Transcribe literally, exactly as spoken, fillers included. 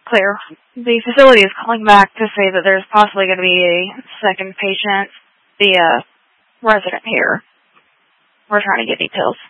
clear. The facility is calling back to say that there's possibly going to be a second patient, the uh, resident here. We're trying to get details.